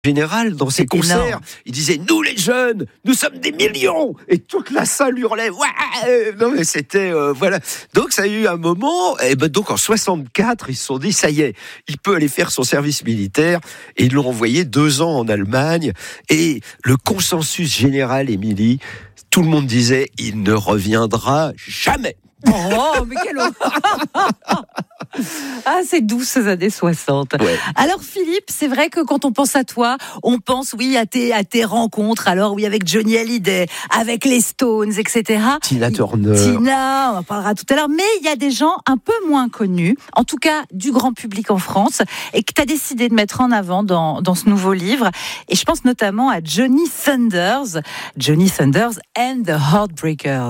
général dans ses concerts, énorme. il disait nous les jeunes, nous sommes des millions et toute la salle hurlait ouais. Non mais c'était voilà. Donc ça a eu un moment et ben donc en 64 ils se sont dit ça y est, il peut aller faire son service militaire et ils l'ont envoyé 2 ans en Allemagne et le consensus général, Émilie, tout le monde disait il ne reviendra jamais. Oh, mais quelle horreur. Ah, c'est doux ces années 60. Ouais. Alors Philippe, c'est vrai que quand on pense à toi, on pense oui à tes rencontres. Alors oui, avec Johnny Hallyday, avec les Stones, etc. Tina Turner. Tina, on en parlera tout à l'heure. Mais il y a des gens un peu moins connus, en tout cas du grand public en France, et que tu as décidé de mettre en avant dans ce nouveau livre. Et je pense notamment à Johnny Thunders and the Heartbreakers.